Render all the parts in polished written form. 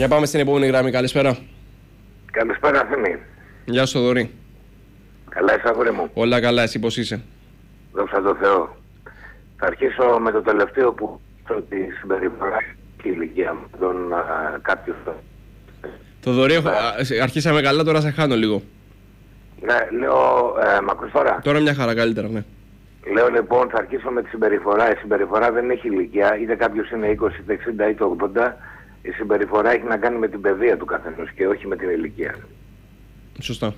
Για πάμε στην επόμενη γραμμή. Καλησπέρα. Καλησπέρα, Θέμη. Γεια σου, Θοδωρή. Καλά είσαι, αγόρι μου? Όλα καλά, εσύ πώς είσαι? Δόξα τω Θεώ. Θα αρχίσω με το τελευταίο που τη συμπεριφορά και η ηλικία μου τον κάποιου. Θοδωρή, αρχίσαμε καλά, τώρα σε χάνω λίγο. Ναι, λέω, μ' ακούς τώρα? Τώρα μια χαρά, καλύτερα, ναι. Λέω λοιπόν, θα αρχίσω με τη συμπεριφορά. Η συμπεριφορά δεν έχει ηλικία, είτε κάποιος είναι 20, είτε 60, είτε 80. Η συμπεριφορά έχει να κάνει με την παιδεία του καθενός και όχι με την ηλικία. Σωστά.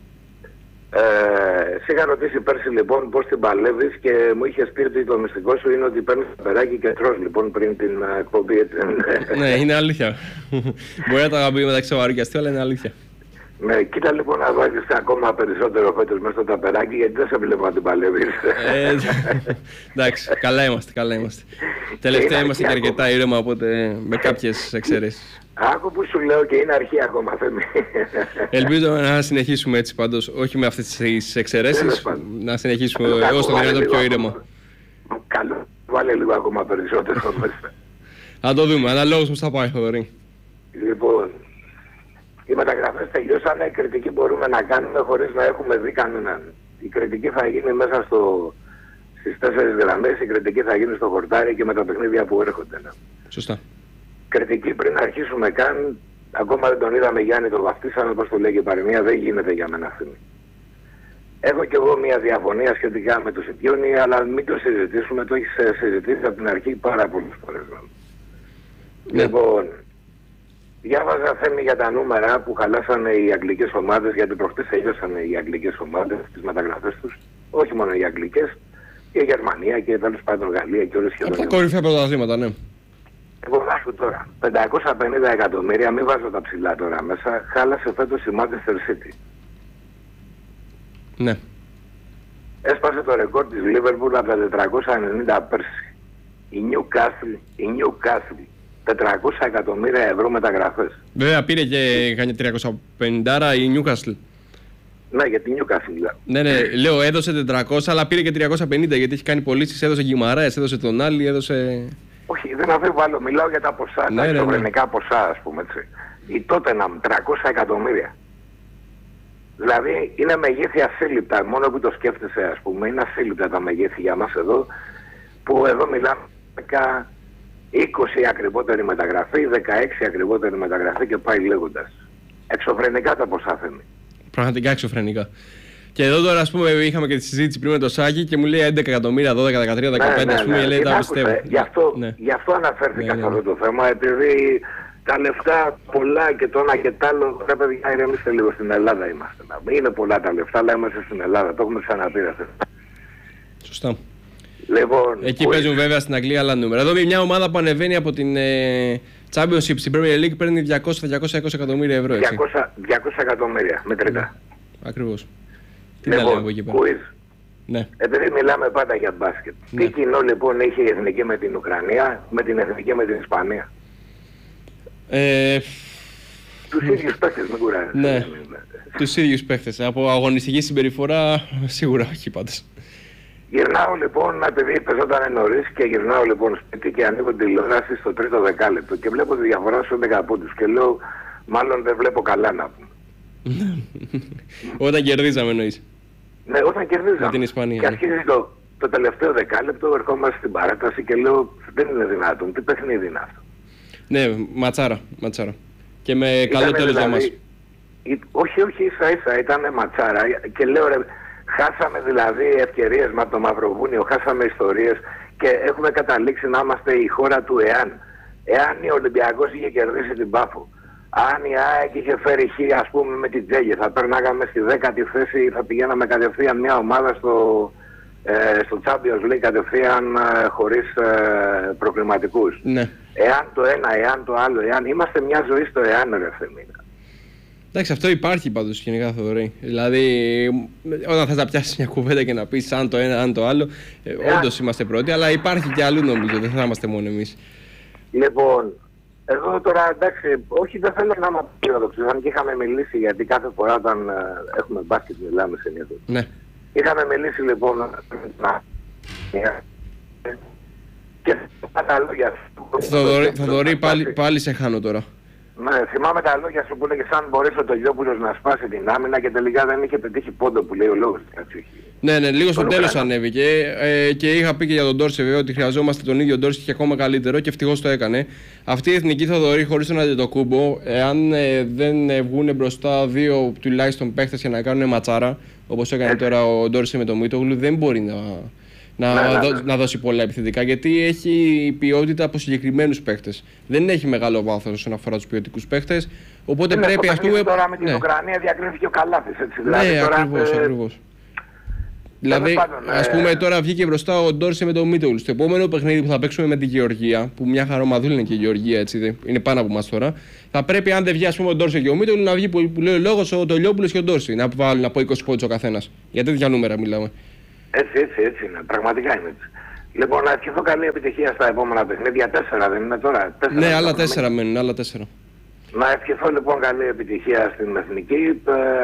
Σε είχα ρωτήσει πέρσι λοιπόν πώς την παλεύεις και μου είχες πει ότι το μυστικό σου είναι ότι παίρνεις το περάκι και τρως λοιπόν πριν την εκπομπή. Ναι, είναι αλήθεια. Μπορεί να τα αγαπεί μεταξύ σοβαρού και αστείο, αλλά είναι αλήθεια. Ναι, κοίτα λοιπόν να βάζεις ακόμα περισσότερο φέτος μέσα στο ταπεράκι, γιατί δεν σε βλέπω να την παλεύεις. Εντάξει, καλά είμαστε, καλά είμαστε. Τελευταία είμαστε και αρκετά ήρεμα, οπότε με κάποιες εξαιρέσεις. Άκου που σου λέω και είναι αρχή ακόμα, Θέμη. Ελπίζω να συνεχίσουμε έτσι πάντως, όχι με αυτές τις εξαιρέσεις, να συνεχίσουμε εγώ στο δυνατό πιο ήρεμα. Καλό, βάλε λίγο ακόμα περισσότερο μέσα. Θα το δούμε, αναλόγως πώς θα πάει, Θοδωρή. Λοιπόν, οι μεταγραφές τελειώσανε, κριτική μπορούμε να κάνουμε χωρίς να έχουμε δει κανέναν. Η κριτική θα γίνει μέσα στις 4 γραμμές, η κριτική θα γίνει στο χορτάρι και με τα παιχνίδια που έρχονται. Σωστά. Κριτική πριν αρχίσουμε καν, ακόμα δεν τον είδαμε Γιάννη, το βαφτίσαμε, όπως το λέγει η παροιμία, δεν γίνεται για μένα αυτή. Έχω κι εγώ μια διαφωνία σχετικά με το Σιτιόνι, αλλά μην το συζητήσουμε, το έχεις συζητήσει από την αρχή πάρα πολλές φορές. Ναι. Λοιπόν, διάβαζα, Θέμη, για τα νούμερα που χαλάσανε οι αγγλικές ομάδες, γιατί προχτές τελειώσανε οι αγγλικές ομάδες, τις μεταγραφές τους, όχι μόνο οι αγγλικές, και η Γερμανία και τέλος πάντων Γαλλία και όλες σχεδόν. Από τα κορυφαία πρωταθλήματα, ναι. Εγώ βάζω τώρα 550 εκατομμύρια, μην βάζω τα ψηλά τώρα μέσα, χάλασε φέτος η Manchester City. Ναι. Έσπασε το ρεκόρ της Liverpool από τα 490 πέρσι. Η Newcastle 400 εκατομμύρια ευρώ μεταγραφές. Βέβαια πήρε και κάνει 350 η Newcastle. Ναι, για την Newcastle. Ναι, λέω έδωσε 400 αλλά πήρε και 350 γιατί έχει κάνει πωλήσεις, έδωσε Γκιμαράες, έδωσε τον Άλλη, έδωσε... Όχι, δεν αμφιβάλλω, μιλάω για τα ποσά, τα εξωφρενικά ποσά, ας πούμε έτσι. Η Tottenham 300 εκατομμύρια. Δηλαδή είναι μεγέθη ασύλληπτα, μόνο που το σκέφτεσαι, ας πούμε, είναι ασύλληπτα τα μεγέθη για μας εδώ, που εδώ μιλάμε 20 ακριβότερη μεταγραφή, 16 ακριβότερη μεταγραφή και πάει λέγοντας. Εξωφρενικά τα ποσά, Θέμη. Πραγματικά εξωφρενικά. Και εδώ τώρα, ας πούμε, είχαμε και τη συζήτηση πριν με το Σάκη και μου λέει 11 εκατομμύρια, 12, 13, 15, ας πούμε, λέει τα πιστεύω. Γι' αυτό αναφέρθηκα σε αυτό το θέμα, επειδή τα λεφτά πολλά και το ένα και το άλλο, ρε παιδιά, ηρεμήστε λίγο, στην Ελλάδα είμαστε. Είναι πολλά τα λεφτά, αλλά είμαστε στην Ελλάδα, το έχουμε ξαναπεί. Σωστά. Λοιπόν, εκεί παίζουν βέβαια στην Αγγλία άλλα νούμερα. Εδώ μια ομάδα που ανεβαίνει από την Championship στην Premier League παίρνει 200-220 εκατομμύρια ευρώ. 200 εκατομμύρια, μετρητά. Ακριβώς. Τι λοιπόν, να λέμε από εκεί πέρα. Ναι. Επειδή μιλάμε πάντα για μπάσκετ. Ναι. Τι κοινό λοιπόν έχει η εθνική με την Ουκρανία, με την εθνική με την Ισπανία? Τους ίδιους παίχτες, μην κουράζεις. Ναι, τους ίδιους παίχτες. Από αγωνιστική συμπεριφορά σίγουρα όχι πάντως. Γυρνάω λοιπόν, επειδή πεζόταν νωρίς και γυρνάω λοιπόν σπίτι και ανοίγω τη τηλεόραση στο τρίτο δεκάλεπτο και βλέπω τη διαφορά στους 11 πόντους και λέω μάλλον δεν βλέπω καλά να πούμε. Όταν κερδίζαμε εννοείς? Ναι, όταν κερδίζαμε. Με την Ισπανία. Και αρχίζει το τελευταίο δεκάλεπτο, ερχόμαστε στην παράταση και λέω δεν είναι δυνατόν, τι παιχνίδι είναι αυτό? Ναι, ματσάρα. Και με καλό τέλος για μας. Όχι, ίσα ίσα ήταν ματσάρα και λέω ρε, χάσαμε δηλαδή ευκαιρίες με το Μαυροβούνιο, χάσαμε ιστορίες και έχουμε καταλήξει να είμαστε η χώρα του εάν. Εάν ο Ολυμπιακός είχε κερδίσει την Πάφο, αν η ΑΕΚ είχε φέρει χ, ας πούμε, με την Τζέγε, θα περνάγαμε στη 10η θέση, θα πηγαίναμε κατευθείαν μια ομάδα στο Champions League κατευθείαν χωρίς προκληματικούς. Ναι. Εάν το ένα, εάν το άλλο, εάν είμαστε μια ζωή στο εάν, ρε Θεμίνα. Εντάξει, αυτό υπάρχει πάντως γενικά, Θοδωρή. Δηλαδή, όταν θες να πιάσεις μια κουβέντα και να πεις αν το ένα, αν το άλλο, όντως είμαστε πρώτοι, αλλά υπάρχει και αλλού νομίζω, δεν θα είμαστε μόνο εμείς. Λοιπόν, εγώ τώρα εντάξει, όχι δεν θέλω να είμαι απειροξής, αν και είχαμε μιλήσει, γιατί κάθε φορά όταν έχουμε μπάσκετ μιλάμε συνήθως. Ναι. Είχαμε μιλήσει λοιπόν και τα λόγια. Θοδωρή, πάλι σε χάνω τώρα. Ναι, θυμάμαι τα λόγια σου που έλεγε αν μπορέσει ο Τολιόπουλος να σπάσει την άμυνα και τελικά δεν είχε πετύχει πόντο που λέει ο λόγος. Ναι, λίγο στο τέλος ανέβηκε και είχα πει και για τον Ντόρσε βέβαια ότι χρειαζόμαστε τον ίδιο Ντόρσε και ακόμα καλύτερο και ευτυχώς το έκανε. Αυτή η εθνική Θοδωρή χωρίς τον Αντετοκούμπο, εάν δεν βγουν μπροστά δύο τουλάχιστον παίχτες για να κάνουν ματσάρα, όπως έκανε τώρα ο Ντόρσε με τον Μίτογλου, δεν μπορεί να δώσει πολλά επιθετικά, γιατί έχει ποιότητα από συγκεκριμένους παίχτες. Δεν έχει μεγάλο βάθος όσον αφορά τους ποιοτικούς παίχτες. Οπότε πρέπει, ας πούμε. Τώρα με την Ουκρανία διακρίθηκε ο Καλάθης, έτσι. Δηλαδή, ναι, ακριβώς. Δηλαδή, ας πούμε, τώρα βγήκε μπροστά ο Ντόρσε με τον Μίτογλου. Στο επόμενο παιχνίδι που θα παίξουμε με τη Γεωργία, που μια χαρομαδούλη είναι και η Γεωργία, έτσι, είναι πάνω από εμάς τώρα, θα πρέπει, αν δεν βγει, ας πούμε, ο Ντόρσε και ο Μίτογλου, να βγει που λέει ο λόγος ο Τολιόπουλος και ο Ντόρσε. Να βάλουν από 20 πόντους ο καθένας. Για τέτοια νούμερα μιλάμε. Έτσι είναι. Πραγματικά είναι έτσι. Λοιπόν, να ευχηθώ καλή επιτυχία στα επόμενα παιχνίδια. 4 δεν είναι τώρα. 4, ναι, άλλα 4 μένουν, άλλα 4. Να ευχηθώ λοιπόν καλή επιτυχία στην εθνική.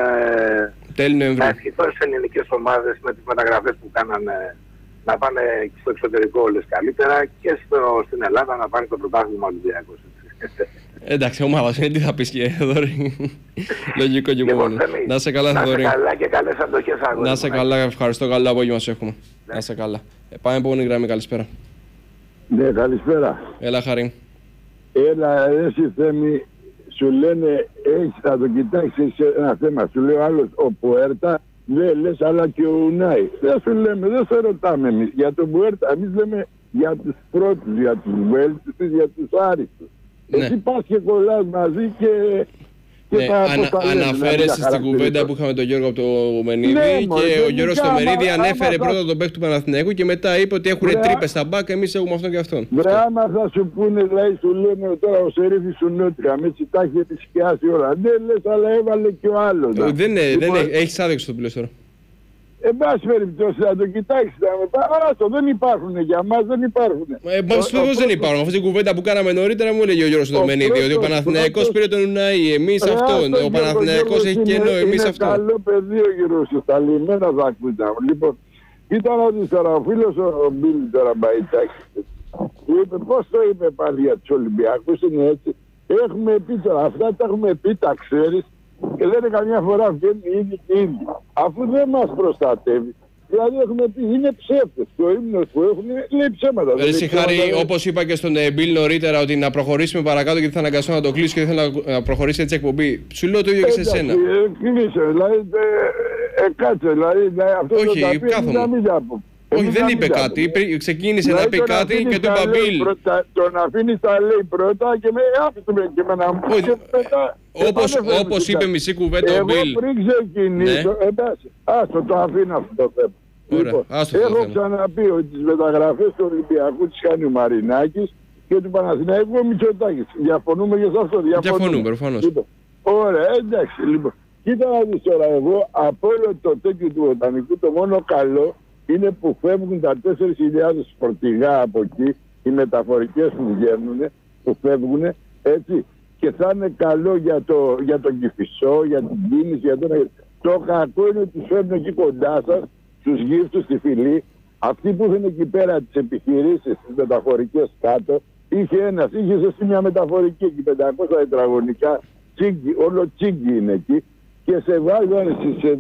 Τέλη Νοεμβρίου. Να ευχηθώ στις ελληνικές ομάδες με τις μεταγραφές που κάνανε να πάνε στο εξωτερικό όλες καλύτερα και στην Ελλάδα να πάνε το πρωτάθλημα Ολυμπιακός. Εντάξει, ομάδα είναι, τι θα πεις και Θοδωρή. Λογικό και μόνο. Να σε καλά, Θοδωρή. Να σε καλά και καλές αντοχές αγώνες. Να σε καλά, ευχαριστώ, καλό απόγευμα σου έχουμε. Να σε καλά. Πάμε επόμενη γραμμή, καλησπέρα. Ναι, καλησπέρα. Έλα, Χαρή. Έλα, εσύ Θέμη, σου λένε, θα το κοιτάξεις ένα θέμα. Σου λέει ο άλλος, ο Πουέρτα, δεν λες, αλλά και ο Ουνάι. Δεν σου λέμε, δεν σε ρωτάμε εμείς. Για τον Πουέρτα, εμείς λέμε για τους πρώτους, για τους βέλτιστους, για τους άριστους. Ναι. Εσύ πας και κολλάς μαζί και ναι, αναφέρεσαι στην κουβέντα που είχαμε τον Γιώργο από το Μενίδη, ναι, και ο Γιώργος στο Μενίδη ανέφερε πρώτα τον παίκτη του Παναθηναϊκού και μετά είπε ότι έχουν τρύπες στα μπακ, εμείς έχουμε αυτόν και αυτόν. Βρε, άμα θα σου πούνε, δηλαδή σου λένε τώρα ο Σερίφης σου Νότρια, με τσι τα έχει επισκιάσει όλα. Δεν λες, αλλά έβαλε και ο άλλος. Δεν έχεις άδειξη το πλήρως τώρα. Εν πάση περιπτώσει, να το κοιτάξεις, δεν υπάρχουν για μας, δεν υπάρχουν. Πώς δεν υπάρχουν. Αυτή την κουβέντα που κάναμε νωρίτερα μου έλεγε ο Γιώργος στο Μενίδη ότι ο Παναθηναϊκός πήρε τον Ουνάι, εμείς αυτόν. Ο Παναθηναϊκός έχει κενό, εμείς αυτόν. Είναι καλό παιδί ο Γιώργος, τα λιμένα θα ακούτα. Λοιπόν, κοίτα να δεις τώρα, ο φίλος ο Μπίλ τώρα Μπαϊτάκης, πώς το είπε πάλι για τους Ολυμπιακούς, είναι έτσι. Έχουμε πει τώρα, αυτά τα έχουμε πει, τα ξέρεις. Και λένε καμιά φορά βγαίνουν οι ίδιοι και οι ίδιοι. Αφού δεν μας προστατεύει. Δηλαδή έχουμε πει είναι ψεύτες. Το ύμνος που έχουν λέει ψέματα. Εσύ Χάρη, όπως είπα και στον Μπιλ νωρίτερα, ότι να προχωρήσουμε παρακάτω γιατί θα αναγκαστώ να το κλείσω και δεν θέλω να προχωρήσει έτσι εκπομπή. Σου λέω το ίδιο και σε σένα. Κλείσε, δηλαδή κάτσε, δηλαδή αυτό όχι, το πει να μην τα πω. Όχι, δεν είπε κάτι. Ξεκίνησε να πει κάτι και του είπα Μπιλ. Τον αφήνει τα λέει πρώτα και με άφησε και με να μου πει μετά. Όπως είπε μισή κουβέντα ο Μπιλ. Εγώ πριν ξεκινήσω, εντάξει, άστο το αφήνω αυτό το θέμα. Λοιπόν, έχω ξαναπεί ότι τις μεταγραφές του Ολυμπιακού τις κάνει ο Μαρινάκης και του Παναθηναϊκού ο Μητσοτάκης. Διαφωνούμε και σε αυτό. Διαφωνούμε, προφανώς. Λοιπόν, ωραία, εντάξει, λοιπόν. Κοίτα να δεις τώρα, εγώ από όλο το τέτοιο του Βοτανικού το μόνο καλό είναι που φεύγουν τα 4.000 φορτηγά από εκεί, οι μεταφορικές που βγαίνουν, που φεύγουν, έτσι. Και θα είναι καλό για τον Κηφισό, για την κίνηση, για τον... Το κακό είναι ότι τους φέρνουν εκεί κοντά σας, τους γύφτους στη φυλή. Αυτοί που είχαν εκεί πέρα τις επιχειρήσεις, τις μεταφορικές κάτω, είχε εσύ μια μεταφορική εκεί, 500 τετραγωνικά, όλο τσίγκι είναι εκεί, και σε βάζουν,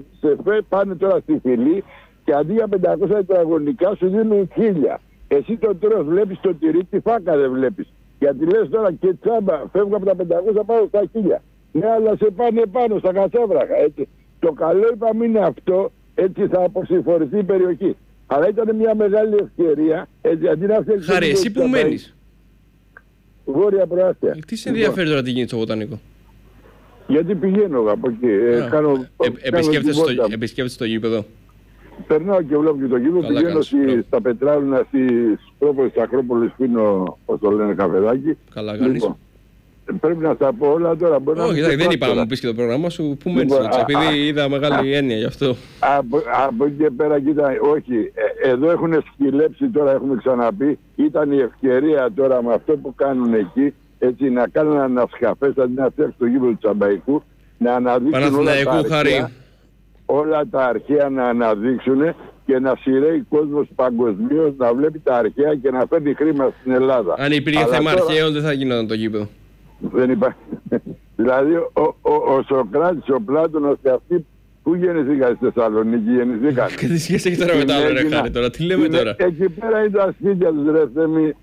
πάνε τώρα στη φυλή, και αντί για 500 τετραγωνικά σου δίνουν 1.000. Εσύ το τρως, βλέπεις το τυρί, τη φάκα δεν βλέπεις. Γιατί λες τώρα και τσάμπα, φεύγω από τα 500 πάω στα 1.000. Ναι, αλλά σε πάνε πάνω στα κατσάβραχα, έτσι. Το καλό είπαμε είναι αυτό, έτσι θα αποσυμφορηθεί η περιοχή. Αλλά ήταν μια μεγάλη ευκαιρία, έτσι, αντί να φτιάξει... Χάρη, εσύ που μένεις? Βόρεια Προάστια. Τι σε ενδιαφέρει τώρα τι γίνεται στο Βοτανικό? Γιατί πηγαίνω από εκεί. Επισκέπτεσαι το γήπεδο? Περνάω και βλέπω και το γήπεδο, πηγαίνω στα Πετράλουνα, στις πρόπολες της Ακρόπολης που είναι, όπως το λένε, καφεδάκι. Καλά κάνεις. Λοιπόν, πρέπει να στα πω όλα τώρα. Όχι, δεν είπα να μου πεις και το πρόγραμμα σου. Πού μένεις, επειδή είδα μεγάλη έννοια γι' αυτό. Από εκεί και πέρα, κοίτα, όχι. Εδώ έχουν σκυλέψει τώρα, έχουμε ξαναπεί. Ήταν η ευκαιρία τώρα με αυτό που κάνουν εκεί, έτσι, να κάνουν ανασκαφές, αντί να φτιάξουν το γήπεδο του Τσαμπαϊκού, να αναδείξουν όλα τα αρχαία να αναδείξουν και να σειραίει κόσμος παγκοσμίως να βλέπει τα αρχαία και να φέρνει χρήμα στην Ελλάδα. Αν υπήρχε θέμα αρχαίων δεν θα γινόταν το γήπεδο. Δεν υπάρχει. Δηλαδή ο Σοκράτης, ο Πλάτωνας και αυτοί που γεννηθήκαν στη Θεσσαλονίκη, γεννηθήκαν. Και τι σχέση έχει τώρα με τα άλλα, ρε Χάρη, τώρα, τι λέμε τώρα. Εκεί πέρα είναι τα σπίτια τους, ρε Θέμη.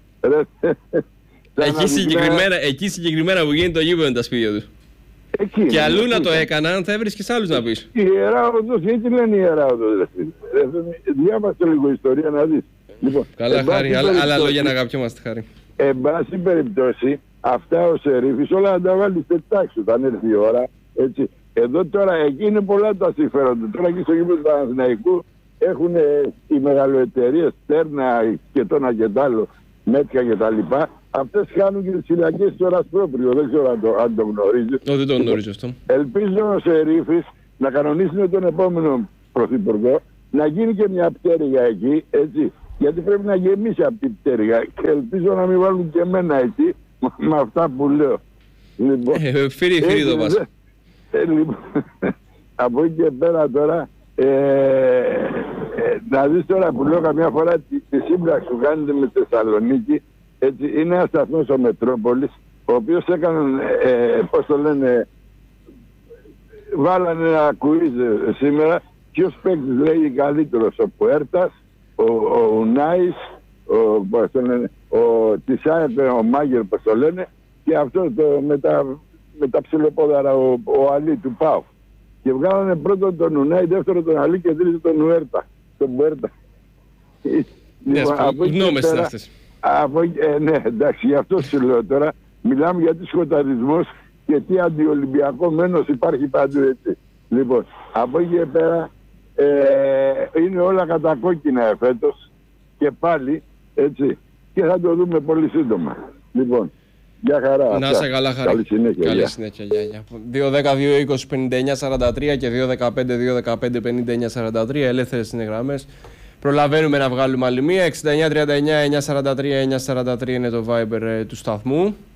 Εκεί συγκεκριμένα που γίνεται το γήπεδο είναι τα σπίτια τους. Εκεί, και αλλού να το έκαναν, θα έβρισκες άλλους να πεις. Η Ιερά Οδός, έτσι λένε η Ιερά Οδός. Διάβασε λίγο ιστορία να δεις. Λοιπόν, καλά Χάρη, άλλα λόγια να αγαπιόμαστε Χάρη. Εν πάση περιπτώσει, αυτά ο Σερίφης όλα να τα βάλει σε τάξη όταν έρθει η ώρα. Έτσι. Εδώ τώρα εκεί είναι πολλά τα συμφέροντα. Τώρα εκεί στο γήπεδο του Παναθηναϊκού έχουν οι μεγαλοεταιρείες, Στέρνα και το ένα και τ' άλλο, Μέτια και τα λοιπά. Αυτές κάνουν και τις φυλακές του Ρασπρόπριου. Δεν ξέρω αν το γνωρίζεις. Δεν το γνωρίζω αυτό. Ελπίζω ο Σερίφης να κανονίσει με τον επόμενο πρωθυπουργό να γίνει και μια πτέρυγα εκεί, έτσι. Γιατί πρέπει να γεμίσει από την πτέρυγα και ελπίζω να μην βάλουν και εμένα εκεί με αυτά που λέω. Λοιπόν, φύρι το πας. Λοιπόν, από εκεί και πέρα τώρα, να δεις τώρα που λέω καμιά φορά τη σύμπραξη που κάνετε με Θεσσαλονίκη, έτσι, είναι ένας σταθμός ο Μετρόπολης, ο οποίος έκανε, πώς το λένε, βάλανε ένα κουίζ σήμερα, ποιος παίκτης λέει καλύτερος, ο Πουέρτας, ο Ουνάης, ο Τισάεφ, ο Μάγερ, πώς το λένε, και αυτό με τα ψιλοπόδαρα, ο Αλή του ΠΑΟ. Και βγάλανε πρώτον τον Ουνάη, δεύτερον τον Αλή και τρίτον τον Ουέρτα, τον Πουέρτα. Γνώμες είναι αυτές. Ναι, εντάξει, γι' αυτό σου λέω τώρα. Μιλάμε για τι σκοταδισμούς και τι αντιολυμπιακό μένος υπάρχει παντού, έτσι. Λοιπόν, από εκεί και πέρα είναι όλα κατακόκκινα φέτος και πάλι, έτσι, και θα το δούμε πολύ σύντομα. Λοιπόν, για χαρά. Να είσαι καλά, Χαρή. Καλή συνέχεια. Καλή συνέχεια. 2-10-2-20-59-43 και 2-15-2-15-59-43 ελεύθερες είναι γραμμές. Προλαβαίνουμε να βγάλουμε άλλη μία. 69-39-943-943 είναι το Viber του σταθμού.